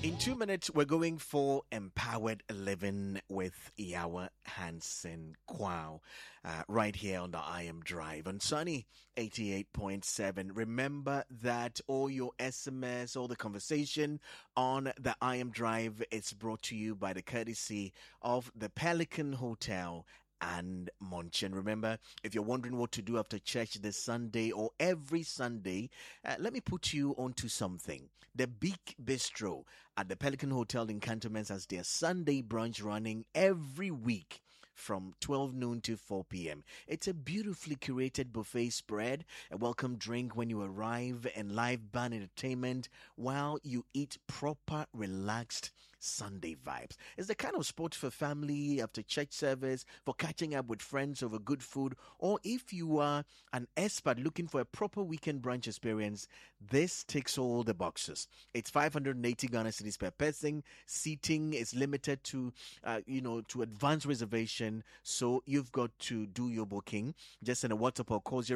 In 2 minutes, we're going for Empowered Living with Yawa Hansen Kwao, right here on the I Am Drive on Sunny 88.7. Remember that all your SMS, all the conversation on the I Am Drive is brought to you by the courtesy of the Pelican Hotel and Munchin. Remember, if you're wondering what to do after church this Sunday or every Sunday, let me put you onto something. The Big Bistro at the Pelican Hotel in Cantonments has their Sunday brunch running every week from 12 noon to 4 p.m. It's a beautifully curated buffet spread, a welcome drink when you arrive, and live band entertainment while you eat proper, relaxed Sunday vibes. It's the kind of spot for family after church service, for catching up with friends over good food, or if you are an expert looking for a proper weekend brunch experience, this ticks all the boxes. It's 580 Ghana cedis per person. Seating is limited to, to advance reservation. So you've got to do your booking. Just send a WhatsApp or call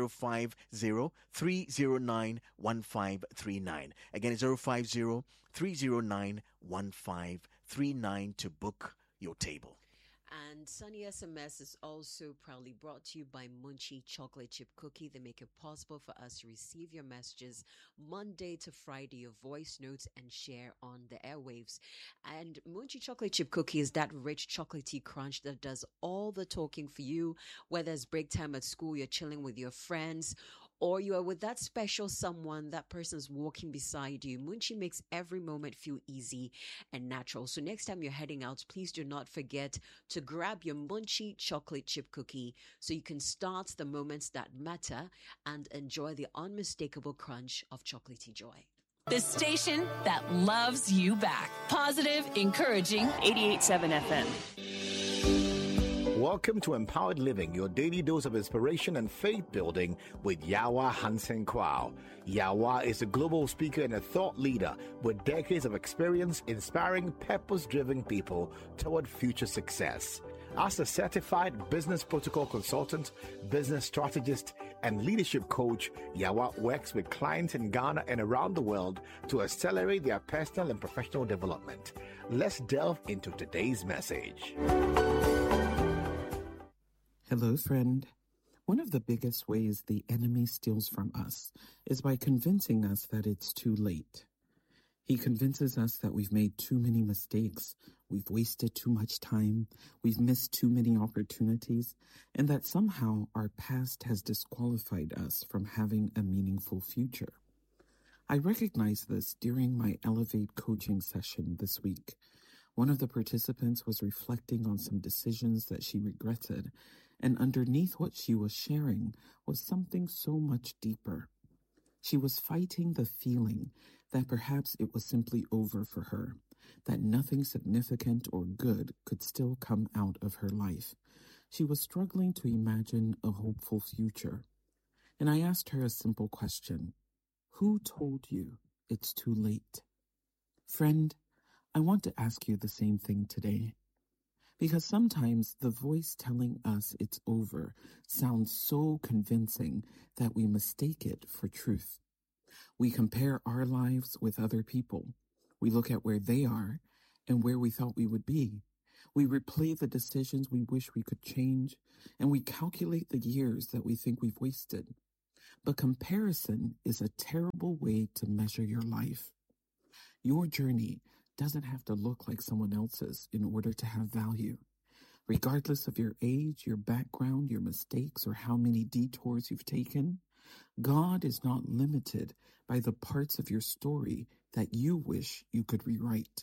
050-309-1539. Again, it's 050-309-1539 to book your table. And Sunny SMS is also proudly brought to you by Munchie Chocolate Chip Cookie. They make it possible for us to receive your messages Monday to Friday, your voice notes, and share on the airwaves. And Munchie Chocolate Chip Cookie is that rich chocolatey crunch that does all the talking for you, whether it's break time at school, you're chilling with your friends, or you are with that special someone, that person's walking beside you. Munchie makes every moment feel easy and natural. So next time you're heading out, please do not forget to grab your Munchie chocolate chip cookie so you can start the moments that matter and enjoy the unmistakable crunch of chocolatey joy. The station that loves you back. Positive, encouraging, 88.7 FM. Welcome to Empowered Living, your daily dose of inspiration and faith building with Yawa Hansen Kwao. Yawa is a global speaker and a thought leader with decades of experience inspiring purpose-driven people toward future success. As a certified business protocol consultant, business strategist, and leadership coach, Yawa works with clients in Ghana and around the world to accelerate their personal and professional development. Let's delve into today's message. Hello, friend. One of the biggest ways the enemy steals from us is by convincing us that it's too late. He convinces us that we've made too many mistakes, we've wasted too much time, we've missed too many opportunities, and that somehow our past has disqualified us from having a meaningful future. I recognized this during my Elevate coaching session this week. One of the participants was reflecting on some decisions that she regretted, and underneath what she was sharing was something so much deeper. She was fighting the feeling that perhaps it was simply over for her, that nothing significant or good could still come out of her life. She was struggling to imagine a hopeful future. And I asked her a simple question. Who told you it's too late? Friend, I want to ask you the same thing today. Because sometimes the voice telling us it's over sounds so convincing that we mistake it for truth. We compare our lives with other people. We look at where they are and where we thought we would be. We replay the decisions we wish we could change, and we calculate the years that we think we've wasted. But comparison is a terrible way to measure your life. Your journey doesn't have to look like someone else's in order to have value. Regardless of your age, your background, your mistakes, or how many detours you've taken, God is not limited by the parts of your story that you wish you could rewrite.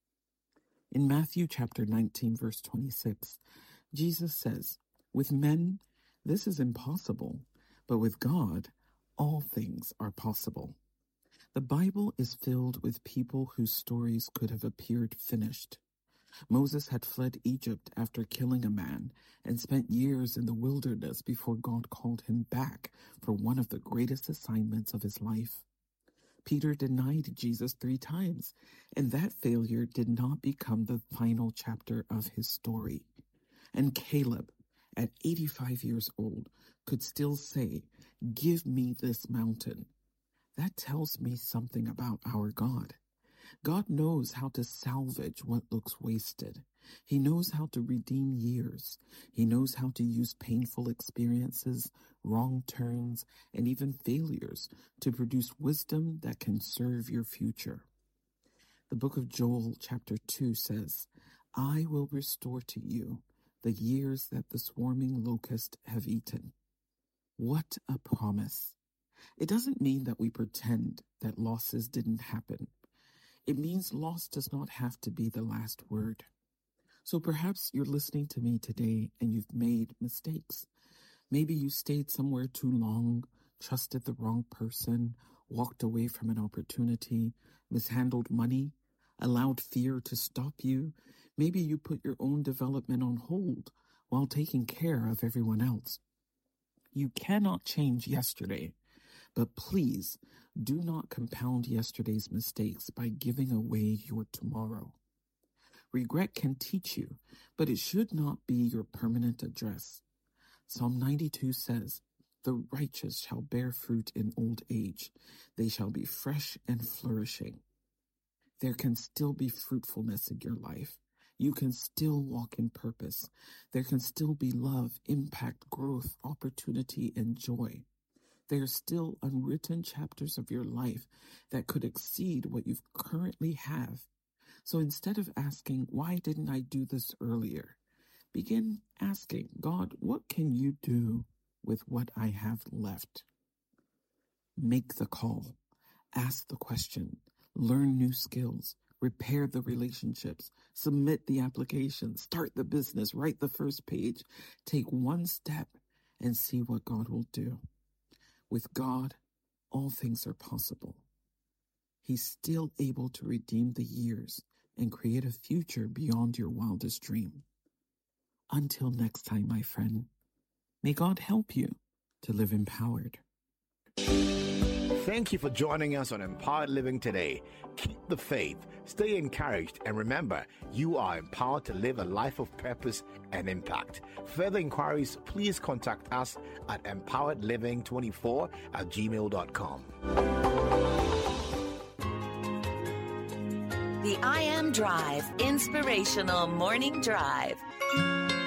In Matthew chapter 19, verse 26, Jesus says, "With men, this is impossible, but with God, all things are possible." The Bible is filled with people whose stories could have appeared finished. Moses had fled Egypt after killing a man and spent years in the wilderness before God called him back for one of the greatest assignments of his life. Peter denied Jesus 3 times, and that failure did not become the final chapter of his story. And Caleb, at 85 years old, could still say, "Give me this mountain." That tells me something about our God. God knows how to salvage what looks wasted. He knows how to redeem years. He knows how to use painful experiences, wrong turns, and even failures to produce wisdom that can serve your future. The book of Joel, chapter 2 says, I will restore to you the years that the swarming locust have eaten. What a promise. It doesn't mean that we pretend that losses didn't happen. It means loss does not have to be the last word. So perhaps you're listening to me today and you've made mistakes. Maybe you stayed somewhere too long, trusted the wrong person, walked away from an opportunity, mishandled money, allowed fear to stop you. Maybe you put your own development on hold while taking care of everyone else. You cannot change yesterday, but please do not compound yesterday's mistakes by giving away your tomorrow. Regret can teach you, but it should not be your permanent address. Psalm 92 says, the righteous shall bear fruit in old age. They shall be fresh and flourishing. There can still be fruitfulness in your life. You can still walk in purpose. There can still be love, impact, growth, opportunity, and joy. There are still unwritten chapters of your life that could exceed what you currently have. So instead of asking, why didn't I do this earlier? Begin asking, God, what can you do with what I have left? Make the call. Ask the question. Learn new skills. Repair the relationships. Submit the application. Start the business. Write the first page. Take one step and see what God will do. With God, all things are possible. He's still able to redeem the years and create a future beyond your wildest dream. Until next time, my friend, may God help you to live empowered. Thank you for joining us on Empowered Living today. Keep the faith, stay encouraged, and remember, you are empowered to live a life of purpose and impact. Further inquiries, please contact us at empoweredliving24@gmail.com. The I Am Drive, Inspirational Morning Drive.